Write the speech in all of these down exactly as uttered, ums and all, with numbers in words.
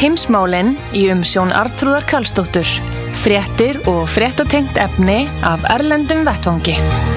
Heimsmálin í umsjón Arnþrúðar Karlsdóttur. Fréttir og fréttatengt efni af erlendum vettvangi.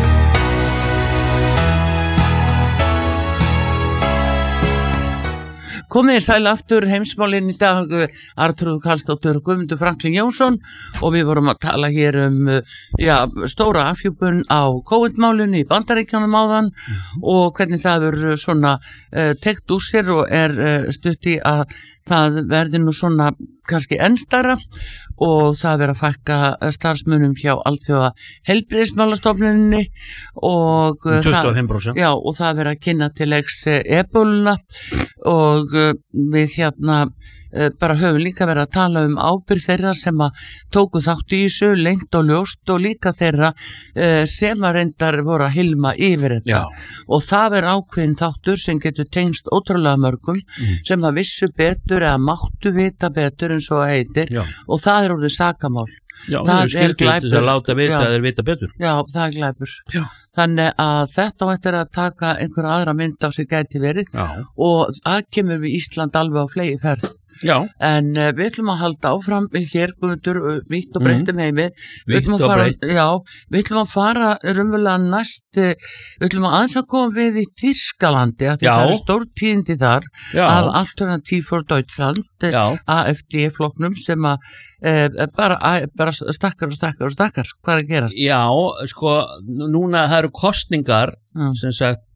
Komið sæl aftur heimsmálin í dag, Arnþrúður Karlsdóttur og Guðmundur Franklín Jónsson, og við vorum að tala hér um já, stóra afhjúpun á COVID-málinu í Bandaríkjunum áðan mm. og hvernig það verður svona uh, tekt úr sér og er uh, stutt í að það verði nú svona kannski enn stærra og það verður að fækka starfsmunum hjá alþjóða heilbrigðismálastofnuninni og tuttugu og fimm prósent. það, já, og það verður að kynna til leiks ebóluna og við hérna bara höfum líka verið að tala um ábyrgð þeirra sem að tóku þátt í þessu lengt og ljóst og líka þeirra sem að reyndar voru að hilma yfir þetta. Já. Og það er ákveðin þáttur sem getur tengst ótrúlega mörgum mm. sem að vissu betur eða máttu vita betur eins og heitir. Já. Og það er orðið sakamál. Já, það er skildur þess að láta vita að þeir vita betur. Já, það er glæpur. Já. Þannig að þetta ættir að taka einhverja aðra mynd á sig gæti verið. Já. Og það kemur við Ísland alveg á flegi ferð. Já. En uh, við ætlum að halda áfram hér Guðmundur uh, vitt og breyttum mm. heimi. Vitt og breytt. Já, við ætlum að fara raunverulega næst, uh, við ætlum að aðeins að koma við í Þýskalandi að því það eru stór tíðindi þar Já. Af Alternative for Deutschland, Já. A F D-flokknum sem að uh, bara, uh, bara stakkar og stakkar og stakkar. Hvað er að gerast? Já, sko, núna það eru kostningar, Já. Sem sagt,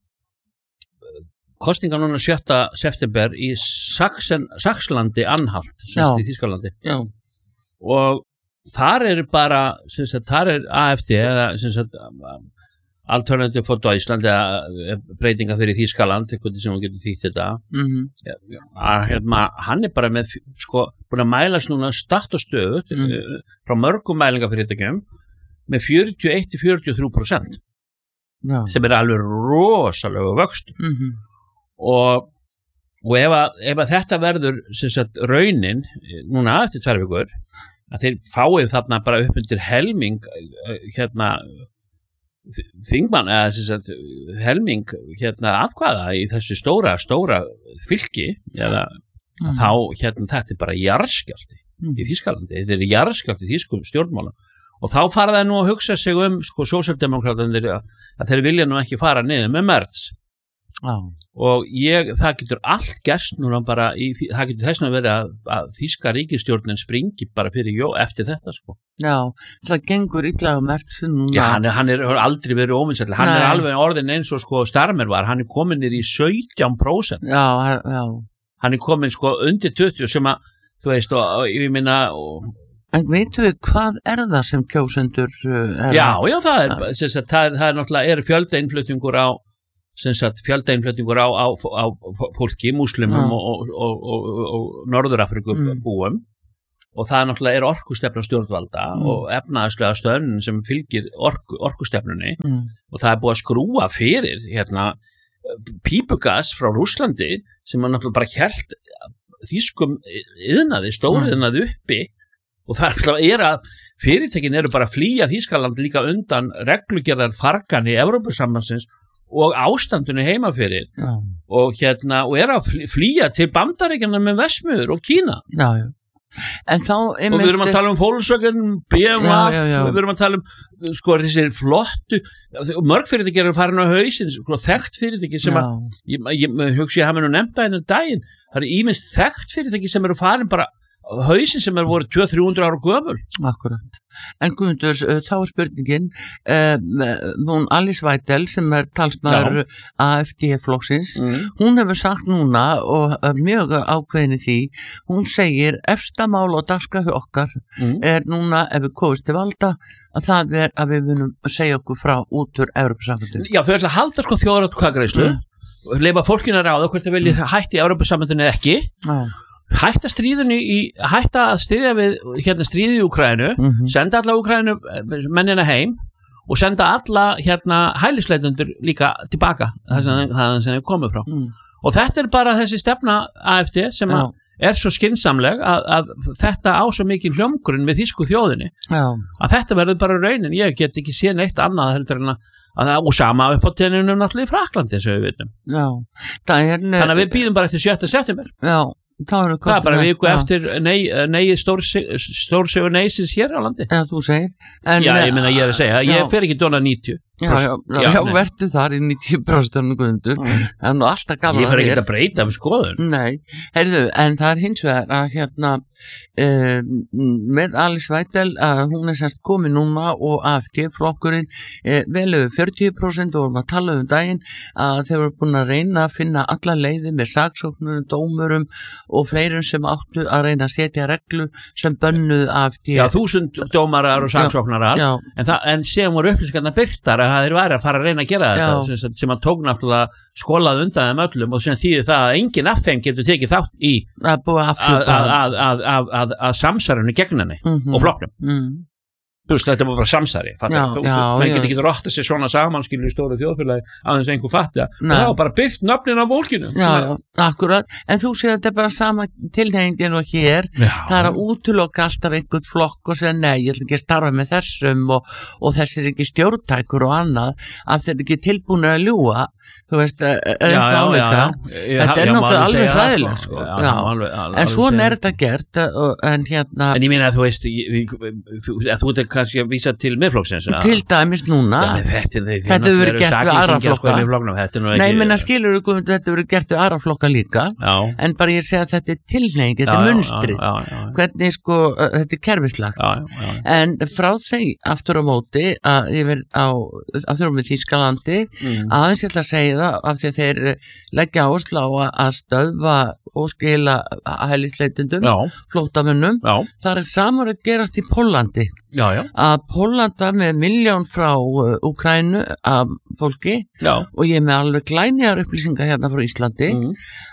kostningar núna sjötta september í Saxen, Saxlandi Anhalt, semst í Þýskalandi. Já. Og þar er bara, semst að þar er A F D eða semst að Alternative for Deutschland eða breytinga fyrir Þýskaland, eitthvað sem hún getur þýtt þetta. Mm-hmm. Að, hérna, hann er bara með, sko, búin að mælast núna statt og stöðut mm. frá mörgum mælingafyrirtækjum með fjörutíu og eitt til fjörutíu og þrjú prósent Já. Sem er alveg rosalega vöxt. Mm-hmm. og, og ef, að, ef að þetta verður sem sagt raunin núna eftir tvær vikur að þeir fáið þarna bara upp undir helming hérna þingmann eða sem sagt helming hérna atkvæða í þessu stóra stóra fylki eða mm. þá hérna þetta er bara jarðskjálfti mm. í Þýskalandi, þetta er jarðskjálfti í þýskum stjórnmálum og þá fara það nú að hugsa sig um sko sósíaldemókratarnir að þeir vilja nú ekki fara niður með Merz. Ah. Og ég, það getur allt gerst núna bara, í, það getur þess að vera að, að þýska ríkisstjórnin springi bara fyrir jó eftir þetta sko. Já, það gengur illa um Merz núna. Já, hann er, hann er aldrei verið óvinsæll, hann Nei. Er alveg orðin eins og sko Starmer var, hann er komin niður í sautján prósent. Já, já. Hann er komin sko undir tuttugu sem að, þú veist, og ég minna... Og, en veitum við hvað er það sem kjósendur er? Já, já, það er, það, það, það er náttúrulega, er fjöldainflutningur á sem sagt fjöldainflutningur á, á, á fólki, múslimum og, og, og, og, og Norður-Afríku mm. búum og það náttúrulega er orkustefna stjórnvalda mm. og efnahagslega stöðnun sem fylgir orku, orkustefnunni mm. og það er búið að skrúa fyrir hérna pípugas frá Rússlandi sem er náttúrulega bara hélt þýskum iðnaði, stóriðnaði uppi og það er að fyrirtækin eru bara að flýja Þýskaland líka undan reglugerðar fargan í Evrópusambandsins og ástandinu heima fyrir já. Og hérna og er að flýja til Bandaríkjanna með Vestmiður og Kína já, já. En þá og við erum að tala um Volkswagen, B M W við erum að tala um sko þessir flottu mörg fyrirtæki eru farin á hausinn sko, þekkt fyrirtæki sem að ég, ég, ég hugsi að hafa nú nefnt það einu daginn það eru ýmist þekkt fyrirtæki sem eru farin bara hausinn sem er voru tvö til þrjú hundruð ára gömul. Akkurat. En Guðmundur, þá er spurningin um, hún Alice Weidel sem er talsmaður A F D-flokksins mm. hún hefur sagt núna og mjög ákveðin í því hún segir efsta mál og dagskrá hjá okkar mm. er núna ef við komumst til valda að það er að við munum segja okkur frá út úr Evrópusambandinu. Já, þau ætla að halda sko þjóðaratkvæðagreiðslu mm. leifa fólkinu að ráða hvort þau vilja mm. hætti Evrópusambandinu eða ekki Já hætta stríðinu í, hætta að stríða við hérna stríði í Úkraínu mm-hmm. senda alla Úkraínu mennina heim og senda alla hérna hælisleitundur líka tilbaka það sem þeir komið frá mm. og þetta er bara þessi stefna A F D sem að er svo skynsamleg að, að þetta á svo mikið hljómgrunn með þýsku þjóðinni Já. Að þetta verður bara raunin, ég get ekki séð neitt annað heldur en að að það, og sama upp á tenninum náttúrulega í Fraklandi, þessu við vitum. Já, það er... Þannig að við býðum bara eftir sjötta september. Já, það er bara viku já. eftir nei, nei stórsigur neysins hér á landi. Já, þú segir. En, já, ég meina ég er að segja, já. ég fer ekki dóna níutíu. Já, já, já, já vertu þar í níutíu prósent guðundur, mm. en alltaf gaman ég fer ekki að breyta um skoðun. Nei, heyrðu, en það er hins vegar að hérna um, með Alice Weidel að hún er semst komin núna og A F D-flokkurinn eh, vel yfir fjörutíu prósent og vorum að tala um daginn að þeir voru búin að reyna að finna alla leiði með saksóknurum, dómurum og fleirum sem áttu að reyna að setja reglur sem bönnuð A F D. Já, þúsund dómarar og saksóknarar, en, það, en séum voru upplýsingarnar birtar að það er væri að fara að reyna að gera þetta sem, sem að tók náttúrulega skólað undan þeim öllum og sem þýðir það að enginn af þeim getur tekið þátt í að, að, að, að, að, að samsarinu gegn henni mm-hmm. og flokknum. Mm. Þú veist, þetta var bara samsari, fattar þú? Menn getur ekki rotta sér svona saman, skilur í stóru þjóðfélagi aðeins einhver fatti og það var bara byrkt nöfnin á fólkinu. Já, já, akkurat, en þú séð þetta er bara sama tilhengin og hér, já. Það er að útiloka alltaf einhvern flokk og segja nei, ég ætla ekki að starfa með þessum og, og þessi er ekki stjórntækur og annað, að þeir ekki tilbúin að ljúga. Þú veist, þetta er náttúrulega alveg hræðilegt sko. Já, já. Alveg, alveg, en svona er þetta gert en hérna en ég meina að þú veist þú, þú ert kannski að vísa til miðflokksins til dæmis núna já, þetta, þeir, þetta hefur verið gert við aðra flokka nei, menna skilur þú, þetta hefur verið gert við aðra flokka líka já. En bara ég segja að þetta er tilhneiging, þetta er munstrið hvernig sko, þetta er kerfislagt já, já, já. En frá þeim aftur á móti að ég verið á aftur á móti Þýskalandi mm. aðeins ég ætla að segja af því að þeir leggja áherslu á að stöðva og skila hælisleitendum, flóttamönnum það er samar að gerast í Póllandi já, já. Að Pólland var með milljón frá Úkraínu af fólki já. Og ég er með alveg glænýjar upplýsingar hérna frá Íslandi mm.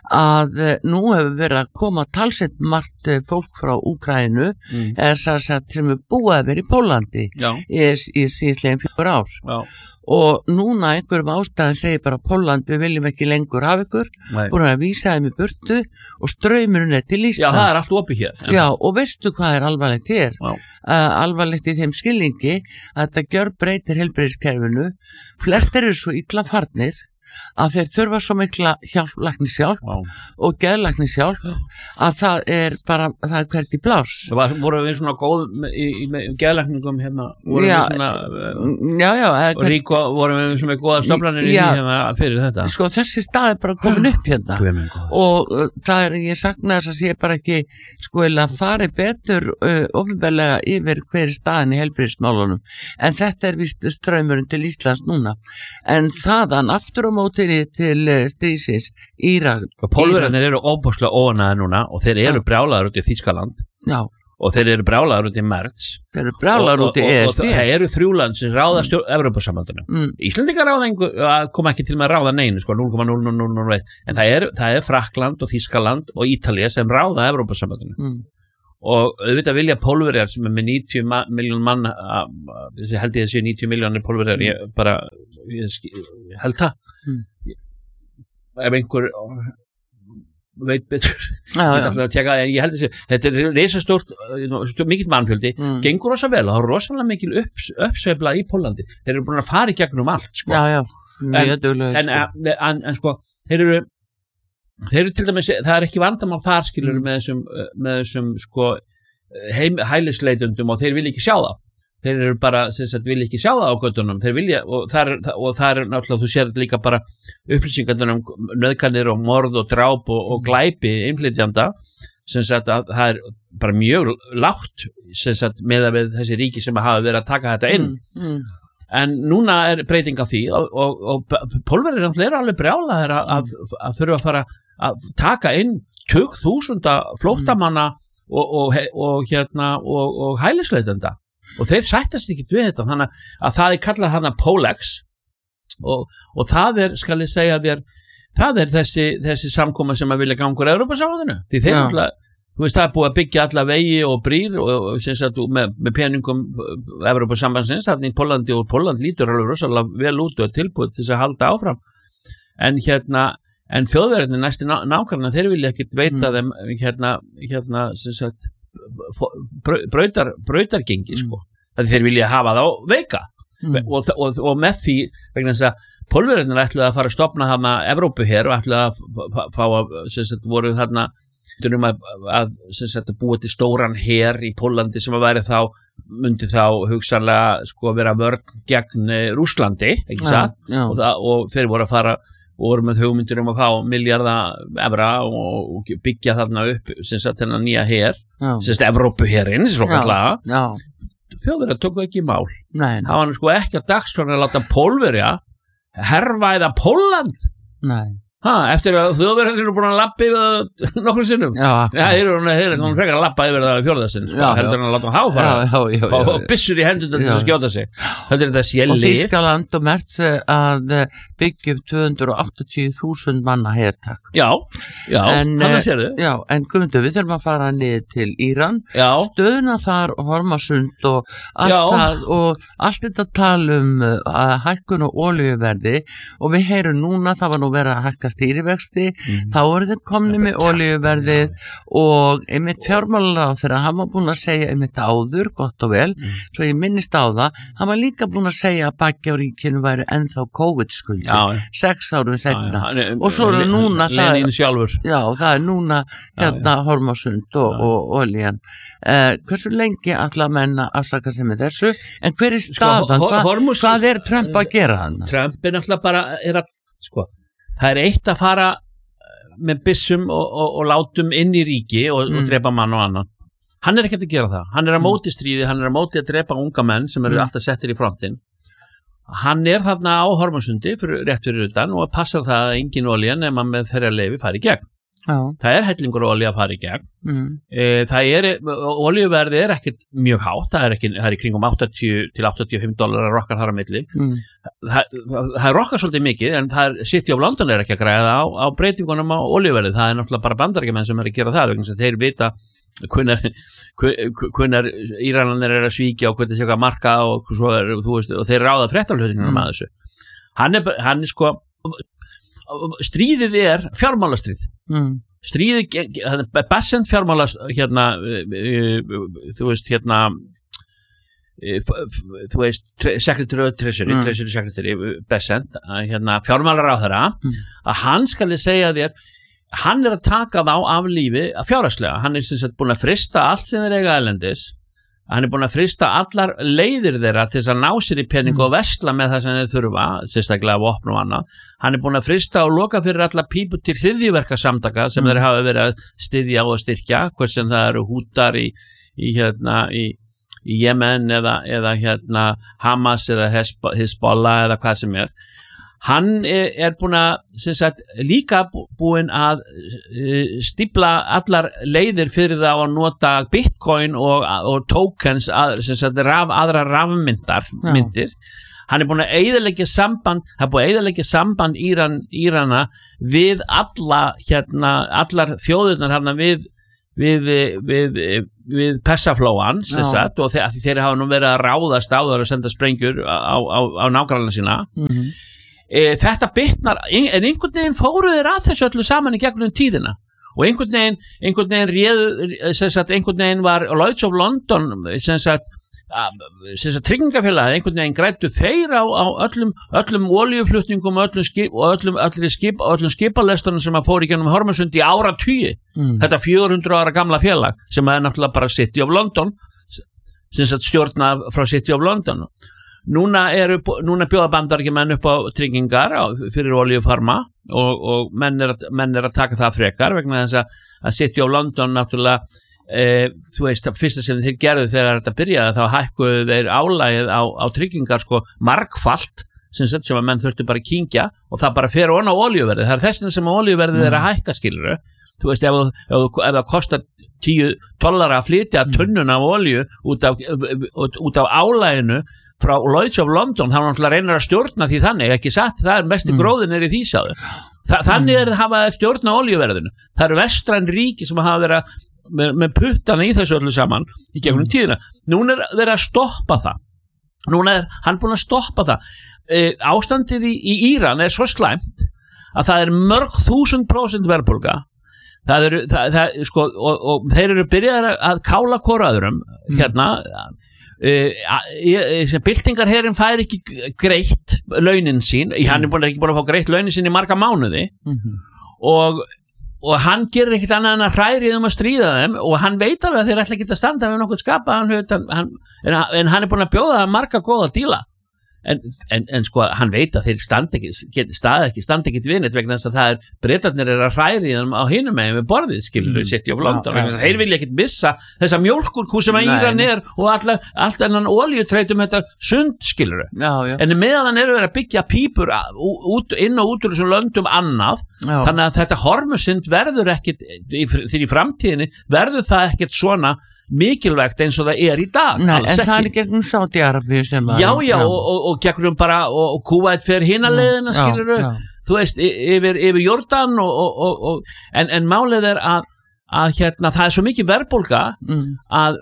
að nú hefur verið að koma talsett margt fólk frá Úkraínu mm. sem er búið að vera í Póllandi í, í síðslegin fjögur ár já. Og núna einhverjum ástæðan segir bara Pólland, við viljum ekki lengur hafa ykkur, búin að vísa þeim í burtu og straumurinn er til Íslands. Já, það er allt opið hér. Já, og veistu hvað er alvarlegt hér? Uh, alvarlegt í þeim skilningi að þetta gjör breytir heilbrigðiskerfinu. Flestir eru svo illa farnir að þeir þurfa svo mikla hjálp, læknishjálp wow. og geðlæknishjálp að það er bara, það er hvert í blás. Var, voru við svona góð í, í, í geðlækningum hérna? Voru já, við svona já, já, og ríko, voru við svona góða stofnanir í hérna fyrir þetta? Sko þessi stað er bara komin upp hérna og uh, það er, ég sakna þess að sé bara ekki sko eða fari betur uh, ofinbarlega yfir hverju staðin í heilbrigðismálunum en þetta er víst straumurinn til Íslands núna en þaðan aftur á móti til stríðsins Írak. Pólverjarnir eru óbúslega óanæðir núna og þeir eru brjálaðir út í Þýskaland Já. Og þeir eru brjálaðir út í Merz þeir eru brjálaðir út í E S B og það eru þrjúland sem ráða stjórn Evrópusambandinu mm. Íslendingar ráða einhver, kom ekki til með að ráða neinu sko, núll komma núll núll núll núll eitt en það er, það er Frakkland og Þýskaland og Ítalía sem ráða Evrópusambandinu mm. og auðvitað vilja Pólverjar sem er með níutíu milljón mann þessi held ég að séu níutíu milljónir Pólverjar mm. ég bara, ég, ég held það mm. ef einhver veit betur já, já. Tjaka, en ég held þessi þetta er reisastórt, mikill mannfjöldi mm. gengur rosa vel og það er rosalega mikil upp, uppsveifla í Póllandi þeir eru búin að fara í gegnum allt sko. já, já. En, duglega, en, sko. En, en, en sko þeir eru, þeir eru til dæmis það er ekki vandamál þar skilur mm. með þessum, með þessum sko, heim, hælisleitundum og þeir vilja ekki sjá það þeir eru bara, sem sagt, vilja ekki sjá það á göttunum þeir vilja, og það er, og það er náttúrulega, þú sér líka bara upplýsingarnir um nauðganir og morð og dráp og, og glæpi innflytjanda sem sagt að það er bara mjög lágt sem sagt með að við þessi ríki sem hafa verið að taka þetta inn mm, mm. en núna er breyting á því og, og, og Pólverjar er alveg brjálaðir að, að, að þurfa að fara að taka inn tuttugu þúsund flóttamanna mm. og, og, og hérna og, og hælisleitenda og þeir sættast ekki við þetta þannig að það er kallað hana Pólex og, og það er, skal ég segja þér það er þessi, þessi samkoma sem að vilja ganga úr Evrópusambandinu því þeir náttúrulega, þú veist það er búið að byggja alla vegi og brýr og, og sem sagt með, með peningum Evrópusambandsins þannig í Póllandi og Pólland lítur alveg rosalega vel út og er tilbúið til þess að halda áfram en hérna en þjóðverðinni næstu ná, nákvæmna þeir vilja ekkert veita mm. þeim hérna, hérna sem sagt brautar, brautargengi sko. Það þeir vilja hafa þá veika mm. og, og, og með því vegna þess að Pólverjarnir ætluðu að fara að stofna þarna Evrópu hér og ætluðu að fá að sem sagt voru þarna um að, að, sem sagt, að búa til stóran her í Póllandi sem að væri þá myndi þá hugsanlega sko vera vörn gegn Rússlandi, ekki satt? Já, já. Og, það, og þeir voru að fara og voru með hugmyndir um að fá milljarða evra og, og byggja þarna upp sem sagt þennan nýja her, sem sagt Evrópuherinn, svo kallega. Þjóðverjar tóku ekki í mál. Nei, nei. Það var sko ekki að dagskránni að láta Pólverja hervæða Pólland. Nei. Ha, eftir að Þjóðverjar eru búin að labba yfir nokkur sinnum. Já, Já, þeir eru þeir eru frekar að labba yfir það fjórðasinn, sko, heldur hann að láta hann háfara já, já, já, já. og byssur í hendurnar til að skjóta sig. Þetta er þetta sé Og lyf. Þýskaland og Merz að byggja upp tvö hundruð áttatíu þúsund manna hertak. Já, já, En, hann eh, að sérðu. Já, en Guðmundur, við þurfum að fara niður til Íran, Já, stöðuna þar og Hormasund og allt Já. það og allt þetta tal um uh, hækkun og olíuverði og við heyrum núna, það var nú verið að hækka stýrivexti, Mm. þá voru þeir komni með olíuverðið og einmitt fjármálaráð þegar hann var búin að segja einmitt áður, gott og vel, svo ég minnist á það, hann var líka búin að segja að bakki á ríkinu væri ennþá COVID-skuldi, Já. sex árum setna. hann er- Og svo er það núna, það er- Lenín sjálfur. Já, það er núna hérna Hormasund og, og olían. Uh, hversu lengi ætla menn að afsaka sig með þessu? En hver er staðan? Hor- Hva, Hormuz- hvað er Trump að gera hann? Trump er náttúrulega bara er að, sko, það er eitt að fara með byssum og, og, og látum inn í ríki og, og drepa mann og annan. Hann er ekkert að gera það. Hann er að móti stríði, hann er að móti að drepa unga menn sem eru alltaf settir í frontin. Hann er þarna á Hormasundi fyrir, rétt fyrir utan og passar það að engin olía nema með þeirra leyfi fari í gegn. Já. Það er hellingur olía að fara í gegn. Mm. E, það er, olíuverði er ekkert mjög hátt, það er, ekki, það er í kringum áttatíu til áttatíu og fimm dólarar rokkar þar á milli. Mm. Það, það er rokkar svolítið mikið en það er, City of London er ekki að græða á, á breytingunum á olíuverði, það er náttúrulega bara bandaríkjamenn sem er að gera það, vegna sem þeir vita hvenar, hvenar Írananir er að svíkja og hvernig sé hvað marka og, svo er, veist, og þeir ráða fréttalhutningunum mm. að þessu. Hann er, hann er sko, stríðið er fjármálastríð. Mm. Stríðið, Bessent fjármálast hérna, þú veist, hérna þú veist, Secretary of Treasury, mm. Treasury Secretary Bessent, hérna, fjármálaráðherra mm. að hann skali segja þér hann er að taka þá af lífi að fjárhagslega, hann er sem sagt búin að frista allt sem þeir eiga erlendis, hann er búin að frista allar leiðir þeirra til þess að ná sér í pening mm. og versla með það sem þeir þurfa, sérstaklega vopn og annað, hann er búin að frista og loka fyrir allar pípu til hryðjuverka samtaka sem mm. þeir hafa verið að styðja og styrkja, hvort sem það eru hútar í, í hérna í, í Jemen eða, eða hérna Hamas eða Hezbollah eða hvað sem er. Hann er búin að sem sagt, líka búin að stípla allar leiðir fyrir það að nota bitcoin og, og tokens að, sem sagt, raf, aðra rafmyndar myndir. Hann er búin að eyðileggja samband hann er búin að eyðileggja samband Íran, Írana við alla hérna, allar þjóðurnar hérna við við, við, við Persaflóan sagt, og þeir, þeir hafa nú verið að ráðast á það og senda sprengjur á, á, á nágrannana sína. Mm-hmm. Þetta bitnar, en einhvern veginn fóru þeir að þessu öllu saman í gegnum tíðina og einhvern veginn, einhvern veginn réð, sem sagt, einhvern veginn var Lloyds of London, sem sagt, sem sagt tryggingafélagið, einhvern veginn græddu þeir á, á öllum, öllum olíuflutningum og öllum skip og öllum, öllum, skip, öllum skipalestunum sem að fóru í gegnum Hormasund í áratugi, mm. þetta fjögur hundruð ára gamla félag sem er náttúrulega bara City of London, sem sagt stjórna frá City of London. Núna, eru, núna bjóða bandaríkjamenn upp á tryggingar á, fyrir olíufarma og, og menn, er að, menn er að taka það frekar vegna þess að, að City of London náttúrulega, e, þú veist, það fyrsta sem þeir gerðu þegar þetta byrjaði þá hækkuðu þeir álagið á, á tryggingar sko margfalt sem, sem að menn þurftu bara að kyngja og það bara fer ofan á olíuverðið, það er þess sem að olíuverðið mm. er að hækka skiluru, þú veist, ef, ef, ef það kostar tíu dollara að flytja tunnun af olíu út af, út, út af álaginu frá Lloyds of London, þá náttúrulega reynir að stjórna því þannig, ekki satt, það er mesti mm. gróðin er í því sjáðu. Þa, þannig er það hafa stjórna olíuverðinu. Það eru vestræn ríki sem hafa verið með, með puttana í þessu öllu saman í gegnum mm. tíðina. Núna er þeir að stoppa það. Núna er hann búin að stoppa það. E, ástandið í, í Íran er svo slæmt að það er mörg þúsund prósent verðbólga. Það eru, það, það, sko, og, og þeir eru byrjað að kála hvoraðurum mm. hérna Uh, byltingarherinn fær ekki greitt launin sín, mm. hann er búin, ekki búin að fá greitt launin sín í marga mánuði mm-hmm. og, og hann gerir ekkert annað en að hræri um að stríða þeim og hann veit alveg að þeir ætla ekki að standa við nokkuð skapa hann, hann, en, en hann er búin að bjóða það marga góða díla en, en, en sko hann veit að þeir standa ekki standa ekki, standa ekki til vinnit vegna þess að það er Bretarnir er að hræri þeim á hinum megin við borðið skilur við sitt í London vegna þess að þeir vilja ekkert missa þessa mjólkurkú sem að Íran er og allt enn olíutreytum þetta sund skilur við en meðan eru verið að byggja pípur út, inn og út úr þessum löndum annað já. Þannig að þetta hormusund verður ekkert því í framtíðinni verður það ekkert svona mikilvægt eins og það er í dag Nei, en það er gegnum Sádi-Arabíu sem að já, já, og, og, og gegnum bara og, og Kúveit fer hina leiðina skilur þú veist, yfir, yfir Jordan og, og, og, en, en málið er að að hérna, það er svo mikið verðbólga mm. að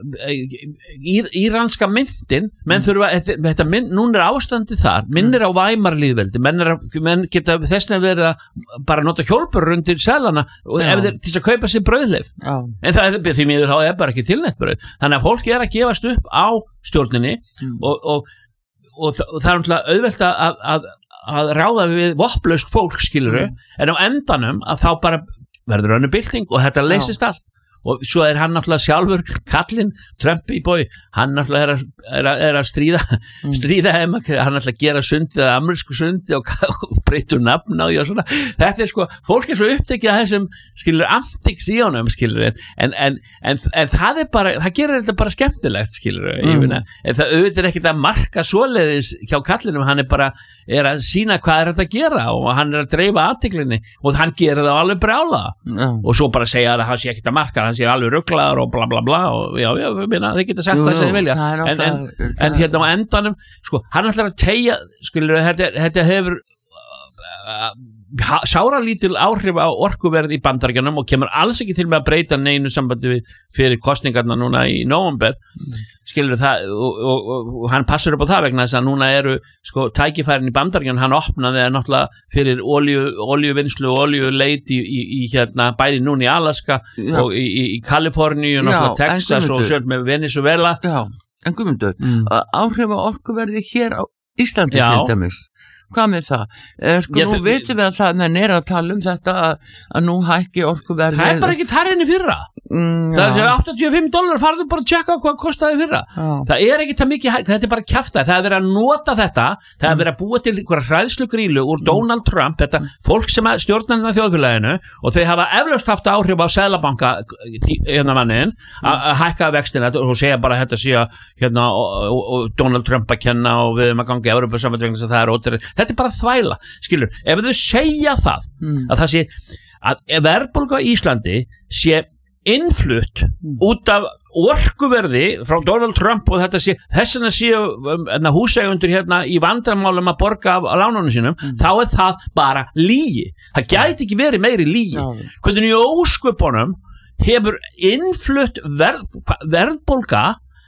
ír, íranska myntin menn mm. þurfa, þetta, þetta mynd, núna er ástandi þar minnir mm. á Væmarlýðveldi menn, er, menn geta þessna verið að bara nota hjólpur undir selana og ef þeir til að kaupa sér brauðleif Já. En það er því miður þá er bara ekki tilnætt brauð þannig að fólki er að gefast upp á stjórninni mm. og, og, og, og það er náttúrulega auðvelt að, að, að ráða við vopnlaust fólk skiluru mm. en á endanum að þá bara verður önnur bylting og þetta leysist allt og svo er hann náttúrulega sjálfur kallinn, Trump í bói hann náttúrulega er að, er að, er að stríða mm. stríða heim, hann náttúrulega gera sundið að amerísku sundi og, og breytur nafn á því og svona, þetta er sko fólk er svo upptekið að þessum, skilur antics í honum, skilur, en, en, en, en það er bara, það gerir þetta bara skemmtilegt, skilur, mm. ég finna en það auðvitað er ekkert að marka svoleiðis hjá kallinum, hann er bara, er að sína hvað er þetta að gera og hann er að dreifa athyglinni og hann gerir það alveg brjála mm. og svo bara segja að hann sé ekkert að marka hann sé alveg rugglaður og bla bla bla og já, já, minna, þeir geta sagt hvað sem þeir vilja en, en, en hérna á endanum sko, hann ætlar að tegja skilur, þetta, þetta hefur uh, sáralítil áhrif á orkuverð í Bandaríkjunum og kemur alls ekki til með að breyta neinu sambandi við fyrir kosningarna núna í nóvember mm. skilur það og, og, og, og hann passur upp á það vegna þess að núna eru sko tækifærin í Bandaríkjunum hann opnaði náttúrulega fyrir olíu, olíuvinnslu og olíuleit í, í, í hérna bæði núna í Alaska Já. Og í, í, í Kaliforníu og náttúrulega Texas og sjálf með Venezuela Já, en guðmundur, mm. áhrif á orkuverði hér á Íslandi Já. Til dæmis Hvað með það? Eh, sko Já, nú veitum við að það menn er að tala um þetta að, að nú hækki orkuverði Það er bara ekki þar enn í fyrra mm, Það er áttatíu og fimm dólarar farðu bara að tjekka hvað kostaði fyrra já. Það er ekki það mikið, þetta er bara kjafta það er verið að nota þetta það er verið að búa til einhverja hræðslugrílu úr Donald Trump þetta fólk sem að stjórnarna þjóðfélaginu og þau hafa eflaust haft áhrif á Seðlabanka hérna mannin að hækka vextina og segja bara þetta sé hérna og, og, og Donald Trump að kenna og við erum að ganga í Evrópusamband vegna þess að það er ódýrara þetta er bara þvæla, skilur, ef þau segja það mm. að það sé að verðbólga í Íslandi sé innflutt mm. út af orkuverði frá Donald Trump og þetta sé, þess vegna séu um, húseigundur hérna í vandamálum að borga af lánunum sínum, mm. þá er það bara lygi, það gæti ekki verið meiri lygi, mm. hvernig í ósköpunum hefur innflutt verð, verðbólga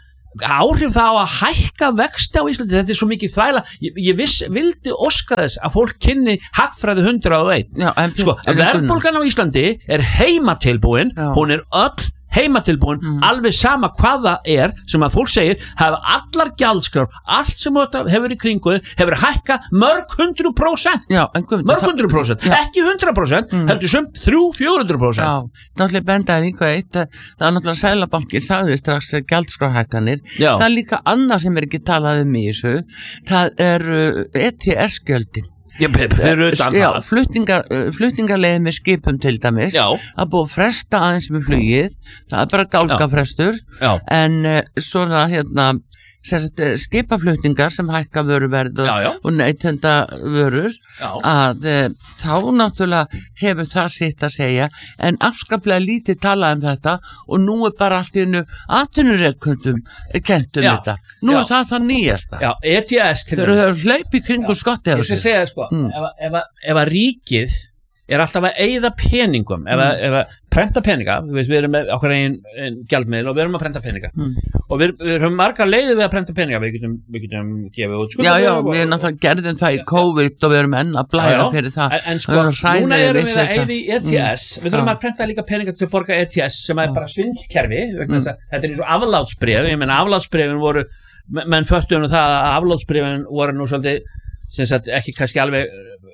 áhrif það á að hækka vexti á Íslandi, þetta er svo mikið þvæla ég, ég viss, vildi óska þess að fólk kynni hagfræði hundrað og einn sko, verðbólgan á Íslandi er heimatilbúin, Já. Hún er öll heimatilbúin, mm. alveg sama hvað það er sem að fólk segir, hafa allar gjaldskrár, allt sem hefur í kringuð, hefur hækka mörg hundru prósent mörg hundru prósent, ekki hundra prósent mm. heldur sem þrjú, fjögur hundru prósent Já, náttúrulega bendaði líka eitt það er náttúrulega Seðlabankinn sagði strax gjaldskrárhækkanir, það er líka annað sem er ekki talað um í þessu það er E T S-gjöldin Já, Já, flutningar, flutningarleið með skipum til dæmis Já. Að búið að fresta aðeins með flugið það er bara gálgafrestur en uh, svona hérna Sérst, skipaflutningar sem hækka vöruverð og, og neytenda vörur já. Að e, þá náttúrulega hefur það sitt að segja en afskaplega lítið talað um þetta og nú er bara allt í einu atvinnureikendum kennt um þetta nú já. Er það það nýjasta Já, E T S til þess Þeir eru hlaup í kringu skotti Ég skal segja það sko mm. ef, ef, ef að ríkið er alltaf að eyða peningum ef að, ef að prenta peninga við, við erum með okkar einn gjaldmiðl og við erum að prenta peninga mm. og við, við höfum margar leiðir við að prenta peninga við getum, við getum gefið út Já, já, við erum náttúrulega gerðum það í COVID og við erum enn að blæða já, já. Fyrir það En, en sko, núna erum við að eyða í E T S mm. við þurfum að prenta líka peninga til að borga E T S sem er bara svindlkerfi mm. þetta er eins og aflátsbréf ég menna aflátsbréfin voru menn föttu um það að aflátsbréfin voru nú svolítið sem sagt ekki kannski alveg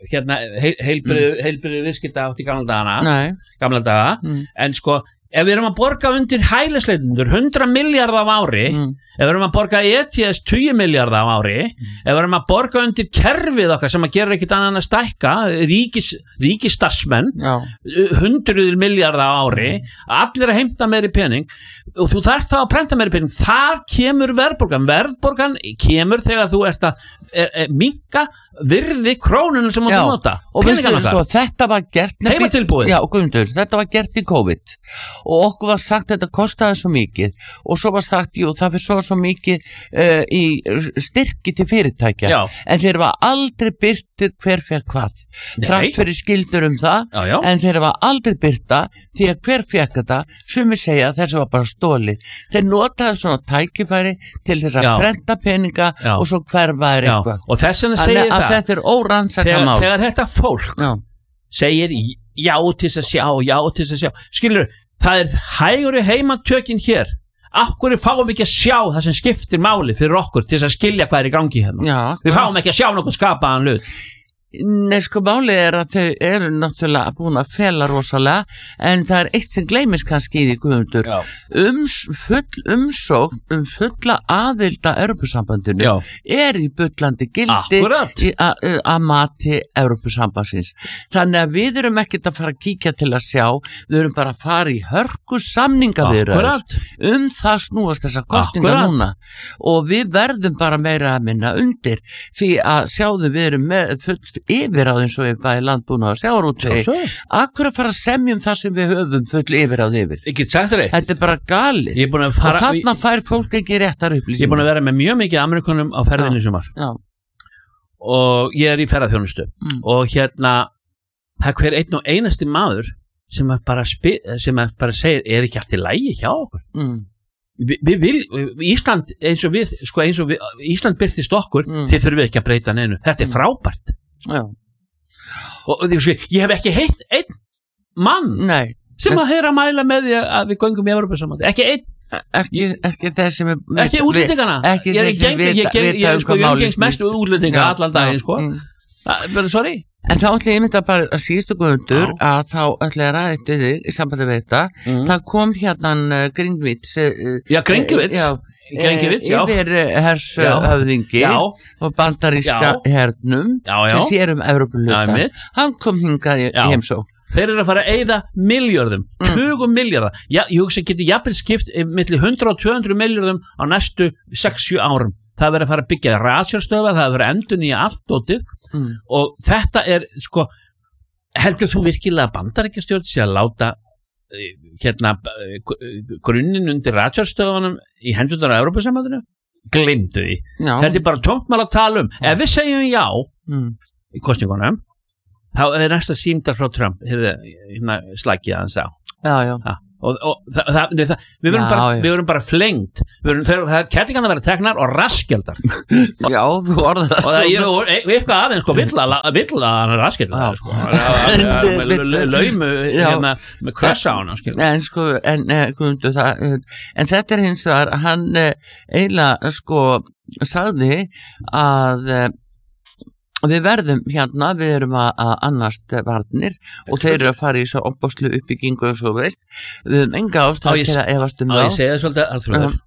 hérna heil, heilbrið, mm. heilbrið viðskipta átt í gamla dagana Nei. gamla daga, mm. en sko ef við erum að borga undir hælisleitundur hundrað milljarða á ári, mm. ef við erum að borga E T S tíu milljarða á ári, mm. ef við erum að borga undir kerfið okkar sem að gera ekkit annað en að stækka, ríkis, ríkistassmenn, hundruður milljarða á ári, mm. allir að heimta meiri pening og þú þarft þá að prenta meiri pening, þar kemur verðbólgan, verðbólgan kemur þegar þú ert að er, er, minka virði krónunum sem þú nota. Og veistu, sko, þetta var gert heimatilbúið. Já, og Guðmundur, þetta var gert í COVID og okkur var sagt að þetta kostaði svo mikið og svo var sagt, jú, það fyrir svo svo mikið uh, í styrki til fyrirtækja, já. En þeir var aldrei byrtið hver fekk hvað þrátt fyrir skildur um það, já, já. En þeir var aldrei byrta því að hver fekk þetta, sumir segja að þessu var bara stólið, þeir notaði svona tækifæri til þess að prenta peninga já. Og svo hverfa er eitthvað og þess vegna segir það að þetta er órannsaka mál þegar þetta fólk já. Segir já til þess að sjá, já til þess að sjá skilur, það er hæguri heimatökin hér, akkur fáum við ekki að sjá það sem skiptir máli fyrir okkur til þess að skilja hvað er í gangi hérna já, við fáum ekki að sjá nokkuð skapaðan hlut. Nei, sko, máli er að þau eru náttúrulega búin að fela rosalega, en það er eitt sem gleymist kannski í því, Guðmundur, Ums, full umsókn um fulla aðilda Evrópusambandinu Já. Er í bullandi gildi að mati Evrópusambandsins. Þannig að við erum ekkert að fara að kíkja til að sjá, við erum bara að fara í hörku samningaviðræður um það snúast þessa kostinga Akkurat. Núna og við verðum bara meira að minna undir því að sjáðu við erum með full yfir á eins og við bæði landbúna og sjávarútvegi, akkur að fara að semja um það sem við höfum full yfir á yfir þetta er bara galið og þarna fær fólk ekki réttar upplýsingar. Ég er búin að vera með mjög mikið Amerikunum á ferðinni sumar og ég er í ferðarþjónustu mm. og hérna það er hver einn og einasti maður sem bara, spi, sem bara segir er ekki allt í lagi hjá okkur mm. Vi, við vil, Ísland eins og við, sko eins og við Ísland byrtist okkur, mm. þið þurfum ekki að breyta neinu, þetta er frábært Já. Og, og sko, ég hef ekki heitt einn mann Nei. sem að heyra að mæla með því að við göngum í Evrópusambandsins, ekki einn ekki, ekki þeir sem er, ekki útlendingana ekki þeir sem vita ég sko, ég gengst mest útlendinga allan daginn sko mm. það, sorry En þá ætla ég mynda bara að síðustu Guðmundur að þá ætla ég að ræða eitt við þig í sambandi við þetta. Mm. Það kom hérna uh, Gringvits uh, Já, Gringvits uh, Gringvits, já yfir hershöfðingi og bandaríska já. Hernum já, já. sem sér um Evrópuluta. Hann kom hingað í heimsókn. Þeir eru að fara að eyða miljörðum, mm. tugum miljörða. Já, ég hugsa geti jafnvel skipt milli hundrað og tvö hundruð miljörðum á næstu sex sjö árum. Það verður að fara að byggja ratsjárstöðvar, það verður endun í allt dótið mm. og þetta er, sko, heldur þú virkilega bandaríkjastjórn sé að láta hérna grunninn undir ratsjárstöðvanum í hendurnar á Evrópusambandinu? Gleymdu því. Já. Þetta er bara tómt mál að tala um. Ef við segjum já mm. í kosningunum, þá er næsta símdar frá Trump, hérna slagið að hann sá. Já, já. Ha. Og, og það, það, það, við verum bara, bara, bara flengt það er kettingan að vera teknar og raskjaldar já, þú orðar og það er eitthvað aðeins sko, vill að hann er raskjaldar sko, laumu hérna, með krössa á hann en sko en, það, en þetta er hins vegar hann eiginlega sko sagði að við verðum hérna, við erum að, að annast varnir og þeir eru að fara í svo opbáslu uppbyggingu og svo veist, við höfum enga ástæð til að efast um þá. Á ég segja svolítið Arþrúður um.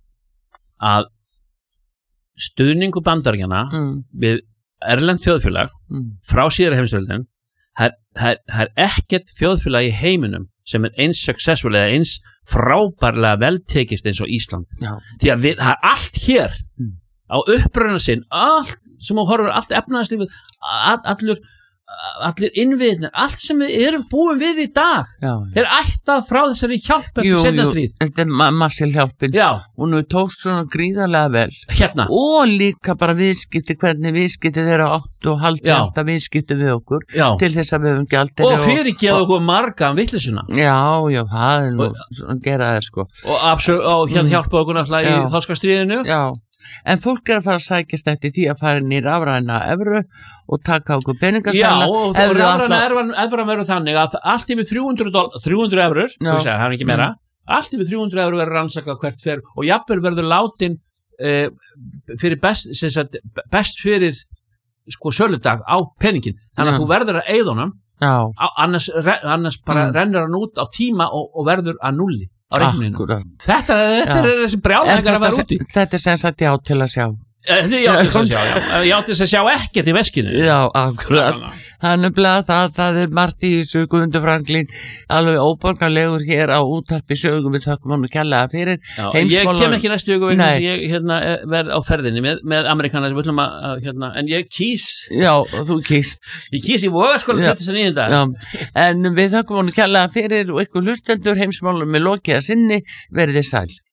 að stuðningu Bandaríkjanna mm. við erlend þjóðfélag mm. frá síðari heimsstyrjöldinni, það, það, það er ekkert þjóðfélag í heiminum sem er eins successful eða eins frábærlega veltekist eins og Ísland. Já. Því að við, það er allt hér mm. á uppröðuna sinn, allt sem þú horfur, allt efnaðarslífið, all, allur, allir innviðnir, allt sem við erum búin við í dag, já, já. Er ættað frá þessari hjálp eftir seinna stríð. Þetta er ma massil hjálpin já. Og nú tókst svona gríðarlega vel. Hérna. Og líka bara viðskipti, hvernig viðskipti þeirra átt og haldi alltaf viðskipti við okkur já. Til þess að við höfum gjaldið. Og fyrirgefa okkur marga um vittlisuna. Já, já, það er nú svona gera það sko. Og, absolutt, og hérna mm. hjálpa okkur náttúrulega í þorskastríðinu. Já. En fólk er að fara að sækjast eftir því að fara inn í rafræna evru og taka okkur peningasala. Já, og rafræna evran verður þannig að allt yfir þrjú hundruð evrur, það er ekki meira, mm. allt yfir þrjú hundruð evrur verður rannsakað hvert fer og jafnvel verður látin eh, fyrir best, sagt, best fyrir sko söludag á peningin, þannig að Já. þú verður að eyða honum, Já, annars, annars bara Mm. rennur hann út á tíma og, og verður að nulli á reikninu. akkurat. Þetta, þetta Já. er þessi Er brjálhengar að vera þetta, úti. þetta er sem sagt já til að sjá. Þetta er játtist að sjá, já. Játtist að sjá ekkert í veskinu. Já, akkurat. Það er nefnilega það, það er margt í þessu Guðmundur Franklín alveg óborgarlegur hér á útvarpi sögum við þökkum hann kærlega fyrir. Já, ég Heimsmála- kem ekki næstu viku vegna Nei. þess að ég hérna, verð á ferðinni með, með Amerikanar sem við ætlum að, að hérna, en ég kýs Já, þú kýst. ég kýs í Vogaskóla Já. tuttugasta og níunda. Já, en við þökkum hann kærlega fyrir og ykkur hlustendur heimsmálum með lokið að sinni verið þið sæl.